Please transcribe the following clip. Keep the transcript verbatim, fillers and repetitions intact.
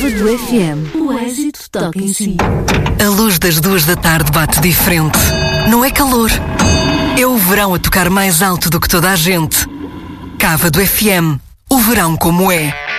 Cávado F M. O êxito toca em si. A luz das duas da tarde bate diferente. Não é calor. É o verão a tocar mais alto do que toda a gente. Cávado F M. O verão como é.